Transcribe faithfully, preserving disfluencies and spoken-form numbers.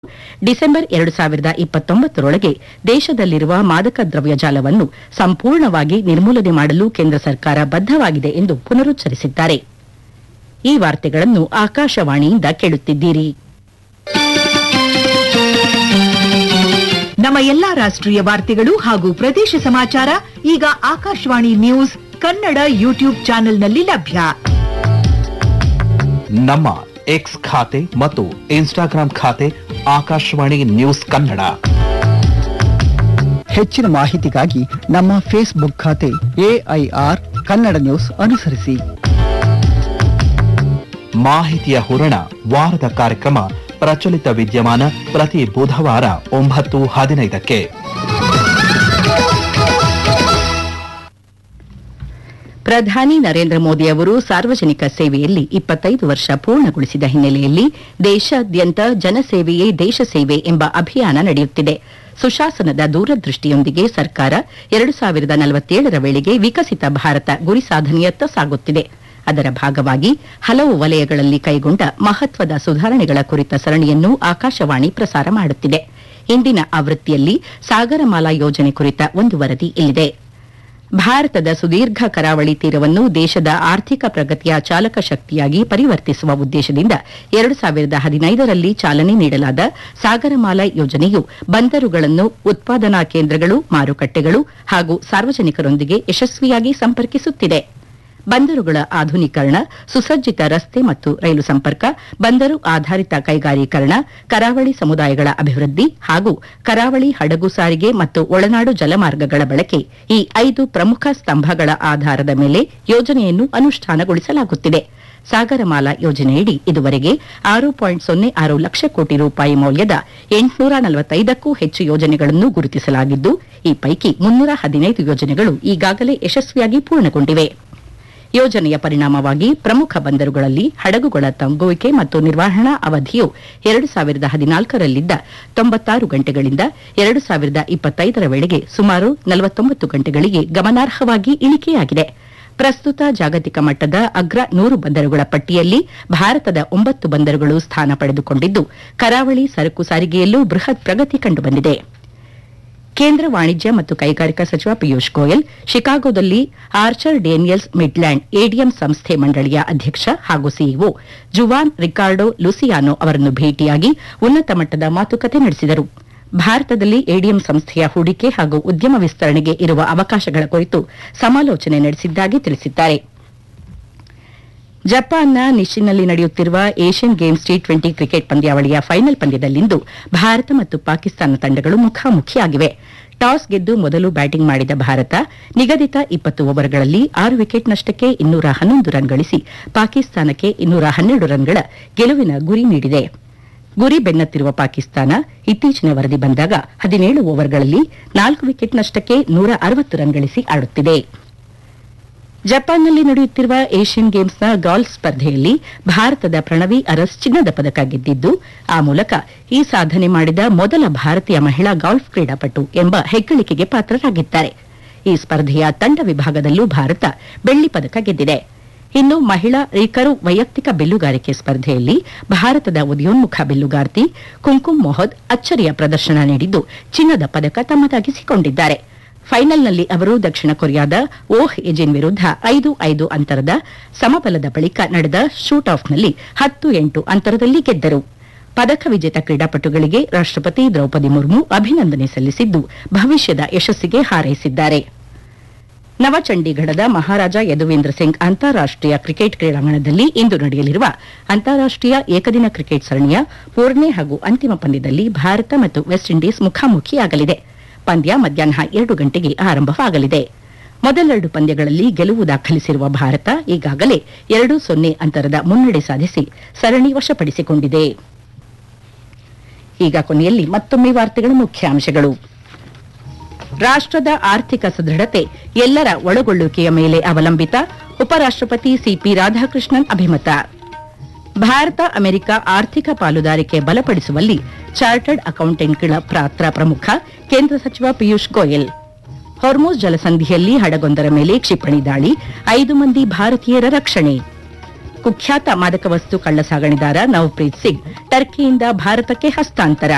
December ಎರಡು ಸಾವಿರದ ಇಪ್ಪತ್ತೊಂಬತ್ತರೊಳಗೆ ದೇಶದಲ್ಲಿರುವ ಮಾದಕ ದ್ರವ್ಯ ಜಾಲವನ್ನು ಸಂಪೂರ್ಣವಾಗಿ ನಿರ್ಮೂಲನೆ ಮಾಡಲು ಕೇಂದ್ರ ಸರ್ಕಾರ ಬದ್ದವಾಗಿದೆ ಎಂದು ಪುನರುಚ್ಚರಿಸಿದ್ದಾರೆ. ಈ ವಾರ್ತೆಗಳನ್ನು ಆಕಾಶವಾಣಿಯಿಂದ ಕೇಳುತ್ತಿದ್ದೀರಿ. ನಮ್ಮ ಎಲ್ಲಾ ರಾಷ್ಟ್ರೀಯ ವಾರ್ತೆಗಳು ಹಾಗೂ ಪ್ರದೇಶ ಸಮಾಚಾರ ಈಗ ಆಕಾಶವಾಣಿ ನ್ಯೂಸ್ ಕನ್ನಡ ಯೂಟ್ಯೂಬ್ ಚಾನೆಲ್ನಲ್ಲಿ ಲಭ್ಯ. ನಮ್ಮ ಎಕ್ಸ್ ಖಾತೆ ಮತ್ತು ಇನ್ಸ್ಟಾಗ್ರಾಂ ಖಾತೆ ಆಕಾಶವಾಣಿ ನ್ಯೂಸ್ ಕನ್ನಡ. ಹೆಚ್ಚಿನ ಮಾಹಿತಿಗಾಗಿ ನಮ್ಮ ಫೇಸ್ಬುಕ್ ಖಾತೆ ಎಐಆರ್ ಕನ್ನಡ ನ್ಯೂಸ್ ಅನುಸರಿಸಿ. ಮಾಹಿತಿಯ ಹೂರಣ ವಾರದ ಕಾರ್ಯಕ್ರಮ ಪ್ರಚಲಿತ ವಿದ್ಯಮಾನ ಪ್ರತಿ ಬುಧವಾರ ಒಂಬತ್ತು ಹದಿನೈದಕ್ಕೆ. ಪ್ರಧಾನಿ ನರೇಂದ್ರ ಮೋದಿ ಅವರು ಸಾರ್ವಜನಿಕ ಸೇವೆಯಲ್ಲಿ ಇಪ್ಪತ್ತೈದು ವರ್ಷ ಪೂರ್ಣಗೊಳಿಸಿದ ಹಿನ್ನೆಲೆಯಲ್ಲಿ ದೇಶಾದ್ಯಂತ ಜನಸೇವೆಯೇ ದೇಶ ಸೇವೆ ಎಂಬ ಅಭಿಯಾನ ನಡೆಯುತ್ತಿದೆ. ಸುಶಾಸನದ ದೂರದೃಷ್ಟಿಯೊಂದಿಗೆ ಸರ್ಕಾರ ಎರಡು ಸಾವಿರದ ನಲವತ್ತೇಳರ ವೇಳೆಗೆ ವಿಕಸಿತ ಭಾರತ ಗುರಿ ಸಾಧನೆಯತ್ತ ಸಾಗುತ್ತಿದೆ. ಅದರ ಭಾಗವಾಗಿ ಹಲವು ವಲಯಗಳಲ್ಲಿ ಕೈಗೊಂಡ ಮಹತ್ವದ ಸುಧಾರಣೆಗಳ ಕುರಿತ ಸರಣಿಯನ್ನು ಆಕಾಶವಾಣಿ ಪ್ರಸಾರ ಮಾಡುತ್ತಿದೆ. ಇಂದಿನ ಆವೃತ್ತಿಯಲ್ಲಿ ಸಾಗರಮಾಲಾ ಯೋಜನೆ ಕುರಿತ ಒಂದು ವರದಿ ಇಲ್ಲಿದೆ. ಭಾರತದ ಸುದೀರ್ಘ ಕರಾವಳಿ ತೀರವನ್ನು ದೇಶದ ಆರ್ಥಿಕ ಪ್ರಗತಿಯ ಚಾಲಕ ಶಕ್ತಿಯಾಗಿ ಪರಿವರ್ತಿಸುವ ಉದ್ದೇಶದಿಂದ ಎರಡು ಸಾವಿರದ ಹದಿನೈದರಲ್ಲಿ ಚಾಲನೆ ನೀಡಲಾದ ಸಾಗರಮಾಲಾ ಯೋಜನೆಯು ಬಂದರುಗಳನ್ನು ಉತ್ಪಾದನಾ ಕೇಂದ್ರಗಳು, ಮಾರುಕಟ್ಟೆಗಳು ಹಾಗೂ ಸಾರ್ವಜನಿಕರೊಂದಿಗೆ ಯಶಸ್ವಿಯಾಗಿ ಸಂಪರ್ಕಿಸುತ್ತಿದೆ. ಬಂದರುಗಳ ಆಧುನೀಕರಣ, ಸುಸಜ್ಜಿತ ರಸ್ತೆ ಮತ್ತು ರೈಲು ಸಂಪರ್ಕ, ಬಂದರು ಆಧಾರಿತ ಕೈಗಾರೀಕರಣ, ಕರಾವಳಿ ಸಮುದಾಯಗಳ ಅಭಿವೃದ್ಧಿ ಹಾಗೂ ಕರಾವಳಿ ಹಡಗು ಸಾರಿಗೆ ಮತ್ತು ಒಳನಾಡು ಜಲಮಾರ್ಗಗಳ ಬಳಕೆ ಈ ಐದು ಪ್ರಮುಖ ಸ್ತಂಭಗಳ ಆಧಾರದ ಮೇಲೆ ಯೋಜನೆಯನ್ನು ಅನುಷ್ಠಾನಗೊಳಿಸಲಾಗುತ್ತಿದೆ. ಸಾಗರಮಾಲಾ ಯೋಜನೆಯಡಿ ಇದುವರೆಗೆ ಆರು ಪಾಯಿಂಟ್ ಸೊನ್ನೆ ಆರು ಲಕ್ಷ ಕೋಟಿ ರೂಪಾಯಿ ಮೌಲ್ಯದ ಎಂಟುನೂರ ನಲವತ್ತೈದಕ್ಕೂ ಹೆಚ್ಚು ಯೋಜನೆಗಳನ್ನು ಗುರುತಿಸಲಾಗಿದ್ದು, ಈ ಪೈಕಿ ಮುನ್ನೂರ ಹದಿನೈದು ಯೋಜನೆಗಳು ಈಗಾಗಲೇ ಯಶಸ್ವಿಯಾಗಿ ಪೂರ್ಣಗೊಂಡಿವೆ. ಯೋಜನೆಯ ಪರಿಣಾಮವಾಗಿ ಪ್ರಮುಖ ಬಂದರುಗಳಲ್ಲಿ ಹಡಗುಗಳ ತಂಗುವಿಕೆ ಮತ್ತು ನಿರ್ವಹಣಾ ಅವಧಿಯು ಎರಡು ಸಾವಿರದ ಹದಿನಾಲ್ಕರಲ್ಲಿದ್ದ ತೊಂಬತ್ತಾರು ಗಂಟೆಗಳಿಂದ ಎರಡು ಸಾವಿರದ ಇಪ್ಪತ್ತೈದರ ವೇಳೆಗೆ ಸುಮಾರು ನಲವತ್ತೊಂಬತ್ತು ಗಂಟೆಗಳಿಗೆ ಗಮನಾರ್ಹವಾಗಿ ಇಳಿಕೆಯಾಗಿದೆ. ಪ್ರಸ್ತುತ ಜಾಗತಿಕ ಮಟ್ಟದ ಅಗ್ರ ನೂರು ಬಂದರುಗಳ ಪಟ್ಟಿಯಲ್ಲಿ ಭಾರತದ ಒಂಬತ್ತು ಬಂದರುಗಳು ಸ್ಥಾನ ಪಡೆದುಕೊಂಡಿದ್ದು, ಕರಾವಳಿ ಸರಕು ಸಾರಿಗೆಯಲ್ಲೂ ಬೃಹತ್ ಪ್ರಗತಿ ಕಂಡುಬಂದಿದೆ. ಕೇಂದ್ರ ವಾಣಿಜ್ಯ ಮತ್ತು ಕೈಗಾರಿಕಾ ಸಚಿವ Piyush Goyal ಶಿಕಾಗೋದಲ್ಲಿ archer Daniels midland ADM ಸಂಸ್ಥೆ ಮಂಡಳಿಯ ಅಧ್ಯಕ್ಷ ಹಾಗೂ ಸಿಇಒ ಜುವಾನ್ ರಿಕಾರ್ಡೋ ಲುಸಿಯಾನೋ ಅವರನ್ನು ಭೇಟಿಯಾಗಿ ಉನ್ನತ ಮಟ್ಟದ ಮಾತುಕತೆ ನಡೆಸಿದರು. ಭಾರತದಲ್ಲಿ ಎಡಿಎಂ ಸಂಸ್ಥೆಯ ಹೂಡಿಕೆ ಹಾಗೂ ಉದ್ಯಮ ವಿಸ್ತರಣೆಗೆ ಇರುವ ಅವಕಾಶಗಳ ಕುರಿತು ಸಮಾಲೋಚನೆ ನಡೆಸಿದ್ದಾಗಿ ತಿಳಿಸಿದ್ದಾರೆ. ಜಪಾನ್ನ ನಿಶಿನ್ನಲ್ಲಿ ನಡೆಯುತ್ತಿರುವ Asian games T twenty cricket ಪಂದ್ಯಾವಳಿಯ ಫೈನಲ್ ಪಂದ್ಯದಲ್ಲಿಂದು ಭಾರತ ಮತ್ತು ಪಾಕಿಸ್ತಾನ ತಂಡಗಳು ಮುಖಾಮುಖಿಯಾಗಿವೆ. ಟಾಸ್ ಗೆದ್ದು ಮೊದಲು ಬ್ಯಾಟಿಂಗ್ ಮಾಡಿದ ಭಾರತ ನಿಗದಿತ ಇಪ್ಪತ್ತು ಓವರ್ಗಳಲ್ಲಿ ಆರು ವಿಕೆಟ್ ನಷ್ಟಕ್ಕೆ ಇನ್ನೂರ ಹನ್ನೊಂದು ರನ್ ಗಳಿಸಿ ಪಾಕಿಸ್ತಾನಕ್ಕೆ ಇನ್ನೂರ ಹನ್ನೆರಡು ರನ್ಗಳ ಗೆಲುವಿನ ಗುರಿ ನೀಡಿದೆ. ಗುರಿ ಬೆನ್ನತ್ತಿರುವ ಪಾಕಿಸ್ತಾನ ಇತ್ತೀಚಿನ ವರದಿ ಬಂದಾಗ ಹದಿನೇಳು ಓವರ್ಗಳಲ್ಲಿ ನಾಲ್ಕು ವಿಕೆಟ್ ನಷ್ಟಕ್ಕೆ ನೂರ ಅರವತ್ತು ರನ್ ಗಳಿಸಿ ಆಡುತ್ತಿದೆ. ಜಪಾನ್ನಲ್ಲಿ ನಡೆಯುತ್ತಿರುವ ಏಷ್ಯನ್ ಗೇಮ್ಸ್ನ ಗಾಲ್ಫ್ ಸ್ಪರ್ಧೆಯಲ್ಲಿ ಭಾರತದ ಪ್ರಣವಿ ಅರಸ್ ಚಿನ್ನದ ಪದಕ ಗೆದ್ದಿದ್ದು, ಆ ಮೂಲಕ ಈ ಸಾಧನೆ ಮಾಡಿದ ಮೊದಲ ಭಾರತೀಯ ಮಹಿಳಾ ಗಾಲ್ಫ್ ಕ್ರೀಡಾಪಟು ಎಂಬ ಹೆಗ್ಗಳಿಕೆಗೆ ಪಾತ್ರರಾಗಿದ್ದಾರೆ. ಈ ಸ್ಪರ್ಧೆಯ ತಂಡ ವಿಭಾಗದಲ್ಲೂ ಭಾರತ ಬೆಳ್ಳಿ ಪದಕ ಗೆದ್ದಿದೆ. ಇನ್ನು ಮಹಿಳಾ ರಿಕರ್ವ್ ವೈಯಕ್ತಿಕ ಬಿಲ್ಲುಗಾರಿಕೆ ಸ್ಪರ್ಧೆಯಲ್ಲಿ ಭಾರತದ ಉದಯೋನ್ಮುಖ ಬಿಲ್ಲುಗಾರ್ತಿ ಕುಂಕುಮ್ ಮೊಹದ್ ಅಚ್ಚರಿಯ ಪ್ರದರ್ಶನ ನೀಡಿದ್ದು, ಚಿನ್ನದ ಪದಕ ತಮ್ಮದಾಗಿಸಿಕೊಂಡಿದ್ದಾರೆ. ಫೈನಲ್ನಲ್ಲಿ ಅವರು ದಕ್ಷಿಣ ಕೊರಿಯಾದ ಓಹ್ ಎಜಿನ್ ವಿರುದ್ಧ ಐದು ಐದು ಅಂತರದ ಸಮಬಲದ ಬಳಿಕ ನಡೆದ ಶೂಟ್ ಆಫ್ನಲ್ಲಿ ಹತ್ತು ಎಂಟು ಅಂತರದಲ್ಲಿ ಗೆದ್ದರು. ಪದಕ ವಿಜೇತ ಕ್ರೀಡಾಪಟುಗಳಿಗೆ ರಾಷ್ಟಪತಿ ದ್ರೌಪದಿ ಮುರ್ಮು ಅಭಿನಂದನೆ ಸಲ್ಲಿಸಿದ್ದು, ಭವಿಷ್ಯದ ಯಶಸ್ಸಿಗೆ ಹಾರೈಸಿದ್ದಾರೆ. ನವಚಂಡೀಗಢದ ಮಹಾರಾಜ ಯದುವೀಂದ್ರ ಸಿಂಗ್ ಅಂತಾರಾಷ್ಟೀಯ ಕ್ರಿಕೆಟ್ ಕ್ರೀಡಾಂಗಣದಲ್ಲಿ ಇಂದು ನಡೆಯಲಿರುವ ಅಂತಾರಾಷ್ಟೀಯ ಏಕದಿನ ಕ್ರಿಕೆಟ್ ಸರಣಿಯ ಮೂರನೇ ಹಾಗೂ ಅಂತಿಮ ಪಂದ್ಯದಲ್ಲಿ ಭಾರತ ಮತ್ತು ವೆಸ್ಟ್ ಇಂಡೀಸ್ ಮುಖಾಮುಖಿಯಾಗಲಿದೆ. ಪಂದ್ಯ ಮಧ್ಯಾಹ್ನ ಎರಡು ಗಂಟೆಗೆ ಆರಂಭವಾಗಲಿದೆ. ಮೊದಲೆರಡು ಪಂದ್ಯಗಳಲ್ಲಿ ಗೆಲುವು ದಾಖಲಿಸಿರುವ ಭಾರತ ಈಗಾಗಲೇ ಎರಡು ಸೊನ್ನೆ ಅಂತರದ ಮುನ್ನಡೆ ಸಾಧಿಸಿ ಸರಣಿ ವಶಪಡಿಸಿಕೊಂಡಿದೆ. ಈಗ ಕೊನೆಯಲ್ಲಿ ಮತ್ತೊಮ್ಮೆ ವಾರ್ತೆಗಳ ಮುಖ್ಯಾಂಶಗಳು. ರಾಷ್ಟದ ಆರ್ಥಿಕ ಸದೃಢತೆ ಎಲ್ಲರ ಒಳಗೊಳ್ಳುವಿಕೆಯ ಮೇಲೆ ಅವಲಂಬಿತ, ಉಪರಾಷ್ಟಪತಿ ಸಿಪಿ ರಾಧಾಕೃಷ್ಣನ್ ಅಭಿಮತ. ಭಾರತ ಅಮೆರಿಕ ಆರ್ಥಿಕ ಪಾಲುದಾರಿಕೆ ಬಲಪಡಿಸುವಲ್ಲಿ ಚಾರ್ಟರ್ಡ್ ಅಕೌಂಟೆಂಟ್ಗಳ ಪಾತ್ರ ಪ್ರಮುಖ, ಕೇಂದ್ರ ಸಚಿವ ಪಿಯೂಷ್ ಗೋಯಲ್. ಹೊರ್ಮುಜ್ ಜಲಸಂಧಿಯಲ್ಲಿ ಹಡಗೊಂದರ ಮೇಲೆ ಕ್ಷಿಪಣಿ ದಾಳಿ, ಐದು ಮಂದಿ ಭಾರತೀಯರ ರಕ್ಷಣೆ. ಕುಖ್ಯಾತ ಮಾದಕ ವಸ್ತು ಕಳ್ಳಸಾಗಣೆದಾರ ನವಪ್ರೀತ್ ಸಿಂಗ್ ಟರ್ಕಿಯಿಂದ ಭಾರತಕ್ಕೆ ಹಸ್ತಾಂತರ.